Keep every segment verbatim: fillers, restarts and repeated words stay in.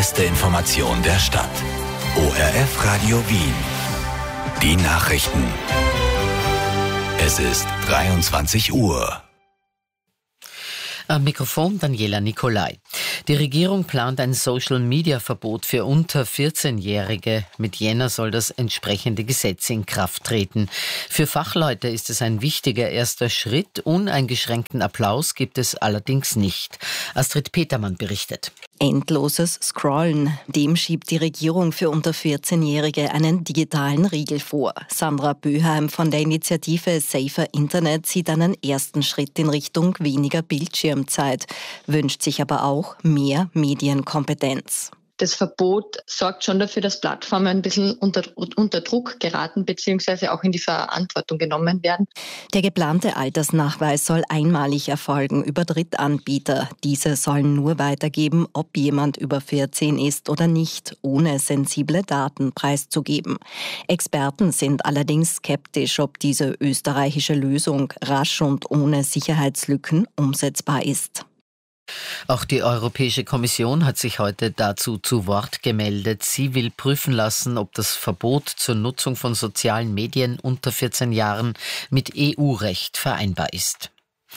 beste Information der Stadt. O R F Radio Wien. Die Nachrichten. Es ist dreiundzwanzig Uhr. Am Mikrofon Daniela Nicolai. Die Regierung plant ein Social-Media-Verbot für unter vierzehnjährige. Mit Jänner soll das entsprechende Gesetz in Kraft treten. Für Fachleute ist es ein wichtiger erster Schritt. Uneingeschränkten Applaus gibt es allerdings nicht. Astrid Petermann berichtet. Endloses Scrollen. Dem schiebt die Regierung für unter vierzehnjährige einen digitalen Riegel vor. Sandra Böheim von der Initiative Safer Internet sieht einen ersten Schritt in Richtung weniger Bildschirmzeit, wünscht sich aber auch mehr Medienkompetenz. Das Verbot sorgt schon dafür, dass Plattformen ein bisschen unter, unter Druck geraten bzw. auch in die Verantwortung genommen werden. Der geplante Altersnachweis soll einmalig erfolgen über Drittanbieter. Diese sollen nur weitergeben, ob jemand über vierzehn ist oder nicht, ohne sensible Daten preiszugeben. Experten sind allerdings skeptisch, ob diese österreichische Lösung rasch und ohne Sicherheitslücken umsetzbar ist. Auch die Europäische Kommission hat sich heute dazu zu Wort gemeldet. Sie will prüfen lassen, ob das Verbot zur Nutzung von sozialen Medien unter vierzehn Jahren mit E U-Recht vereinbar ist.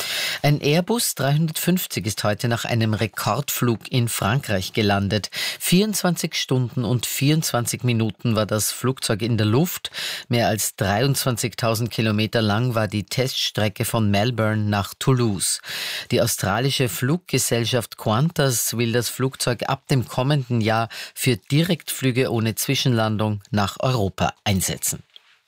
Ein Airbus dreihundertfünfzig ist heute nach einem Rekordflug in Frankreich gelandet. vierundzwanzig Stunden und vierundzwanzig Minuten war das Flugzeug in der Luft. Mehr als dreiundzwanzigtausend Kilometer lang war die Teststrecke von Melbourne nach Toulouse. Die australische Fluggesellschaft Qantas will das Flugzeug ab dem kommenden Jahr für Direktflüge ohne Zwischenlandung nach Europa einsetzen.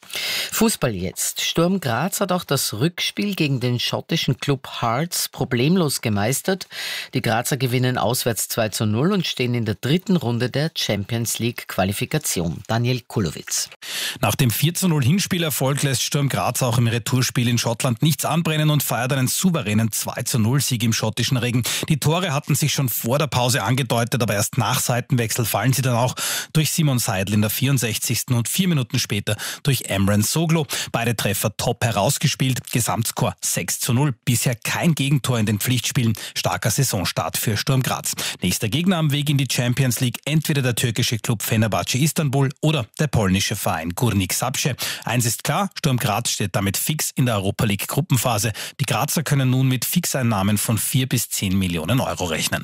Fußball jetzt. Sturm Graz hat auch das Rückspiel gegen den schottischen Club Hearts problemlos gemeistert. Die Grazer gewinnen auswärts zwei zu null und stehen in der dritten Runde der Champions League Qualifikation. Daniel Kulowitz. Nach dem vier zu null Hinspielerfolg lässt Sturm Graz auch im Retourspiel in Schottland nichts anbrennen und feiert einen souveränen zwei zu null Sieg im schottischen Regen. Die Tore hatten sich schon vor der Pause angedeutet, aber erst nach Seitenwechsel fallen sie dann auch durch Simon Seidel in der vierundsechzigsten und vier Minuten später durch Emran Soglo. Beide Treffer top herausgespielt. Gesamtscore sechs zu null. Bisher kein Gegentor in den Pflichtspielen. Starker Saisonstart für Sturm Graz. Nächster Gegner am Weg in die Champions League. Entweder der türkische Club Fenerbahce Istanbul oder der polnische Verein Górnik Zabrze. Eins ist klar, Sturm Graz steht damit fix in der Europa League Gruppenphase. Die Grazer können nun mit Fixeinnahmen von vier bis zehn Millionen Euro rechnen.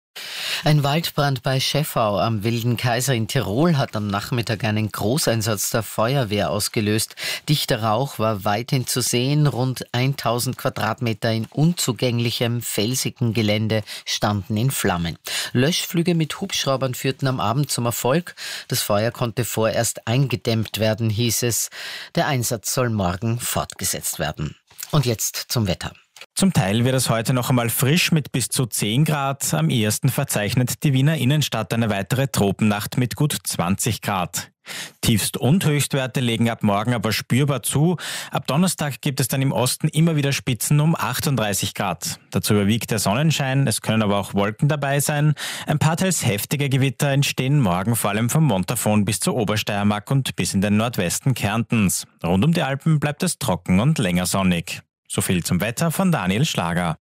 Ein Waldbrand bei Schäffau am Wilden Kaiser in Tirol hat am Nachmittag einen Großeinsatz der Feuerwehr ausgelöst. Dichter Rauch war weithin zu sehen. Rund tausend Quadratmeter in unzugänglichem, felsigen Gelände standen in Flammen. Löschflüge mit Hubschraubern führten am Abend zum Erfolg. Das Feuer konnte vorerst eingedämmt werden, hieß es. Der Einsatz soll morgen fortgesetzt werden. Und jetzt zum Wetter. Zum Teil wird es heute noch einmal frisch mit bis zu zehn Grad. Am ehesten verzeichnet die Wiener Innenstadt eine weitere Tropennacht mit gut zwanzig Grad. Tiefst- und Höchstwerte legen ab morgen aber spürbar zu. Ab Donnerstag gibt es dann im Osten immer wieder Spitzen um achtunddreißig Grad. Dazu überwiegt der Sonnenschein, es können aber auch Wolken dabei sein. Ein paar teils heftige Gewitter entstehen morgen vor allem vom Montafon bis zur Obersteiermark und bis in den Nordwesten Kärntens. Rund um die Alpen bleibt es trocken und länger sonnig. So viel zum Wetter von Daniel Schlager.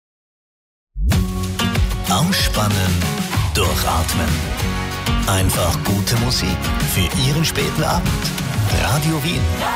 Ausspannen, durchatmen. Einfach gute Musik für Ihren späten Abend. Radio Wien.